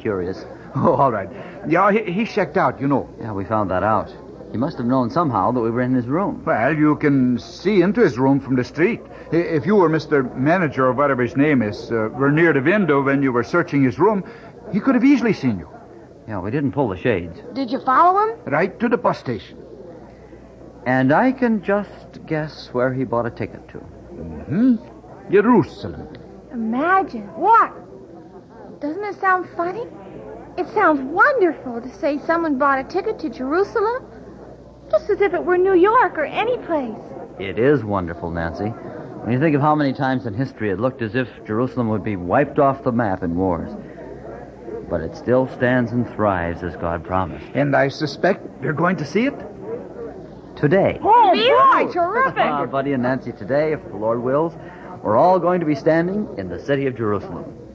curious. Oh, all right. Yeah, he checked out, you know. Yeah, we found that out. He must have known somehow that we were in his room. Well, you can see into his room from the street. If you were Mr. Manager or whatever his name is, were near the window when you were searching his room, he could have easily seen you. Yeah, we didn't pull the shades. Did you follow him? Right to the bus station. And I can just guess where he bought a ticket to. Jerusalem. Imagine. What? Doesn't it sound funny? It sounds wonderful to say someone bought a ticket to Jerusalem. Just as if it were New York or any place. It is wonderful, Nancy. When you think of how many times in history it looked as if Jerusalem would be wiped off the map in wars. But it still stands and thrives as God promised. And I suspect you're going to see it? Today. Oh, boy, terrific. Buddy and Nancy, today, if the Lord wills, we're all going to be standing in the city of Jerusalem.